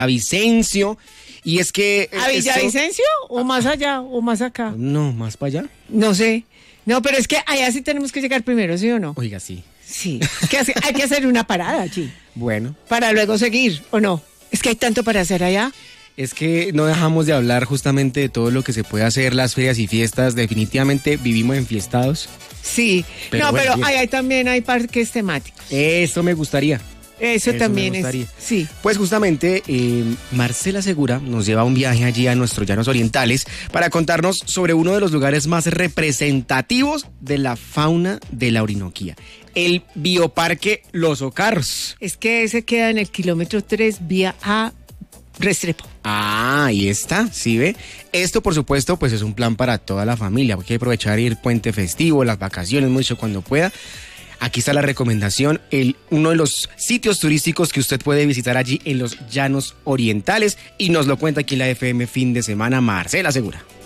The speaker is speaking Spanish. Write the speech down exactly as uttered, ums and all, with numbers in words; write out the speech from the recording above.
Villavicencio. Y es que... ¿A Villavicencio esto... o más allá o más acá? No, más para allá. No sé. No, pero es que allá sí tenemos que llegar primero, ¿sí o no? Oiga, sí. Sí. Es que hace- hay que hacer una parada allí. Bueno, Para luego seguir, ¿o no? Es que hay tanto para hacer allá. es que no dejamos de hablar justamente de todo lo que se puede hacer, las ferias y fiestas. Definitivamente vivimos enfiestados. Sí. Pero no, bueno, pero bien. ahí hay, también hay parques temáticos. Eso me gustaría. Eso, Eso también me es. gustaría. Sí. Pues justamente eh, Marcela Segura nos lleva a un viaje allí a nuestros llanos orientales para contarnos sobre uno de los lugares más representativos de la fauna de la Orinoquía, el Bioparque Los Ocarros. Es que ese queda en el kilómetro tres, vía a Restrepo. Ah, ahí está, ¿sí ve? Esto, por supuesto, pues es un plan para toda la familia, porque hay que aprovechar el puente festivo, las vacaciones, mucho cuando pueda. Aquí está la recomendación, el, uno de los sitios turísticos que usted puede visitar allí en los llanos orientales, y nos lo cuenta aquí en la F M Fin de Semana Marcela Segura.